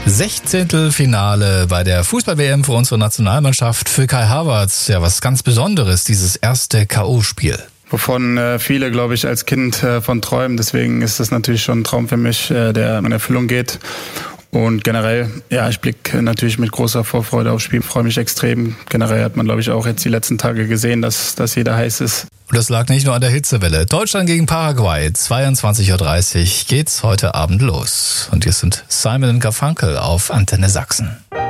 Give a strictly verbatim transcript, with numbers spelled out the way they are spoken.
Sechzehntelfinale bei der Fußball-W M für unsere Nationalmannschaft. Für Kai Havertz ja was ganz Besonderes, dieses erste K O-Spiel. Wovon äh, viele, glaube ich, als Kind äh, von träumen. Deswegen ist das natürlich schon ein Traum für mich, äh, der in Erfüllung geht. Und generell, ja, ich blicke natürlich mit großer Vorfreude aufs Spiel, freue mich extrem. Generell hat man, glaube ich, auch jetzt die letzten Tage gesehen, dass, dass jeder heiß ist. Und das lag nicht nur an der Hitzewelle. Deutschland gegen Paraguay, zweiundzwanzig Uhr dreißig geht's heute Abend los. Und hier sind Simon und Garfunkel auf Antenne Sachsen.